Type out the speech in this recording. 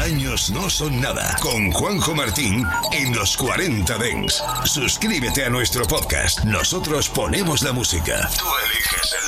años no son nada. Con Juanjo Martín en los 40 Dents. Suscríbete a nuestro podcast. Nosotros ponemos la música. Tú eliges el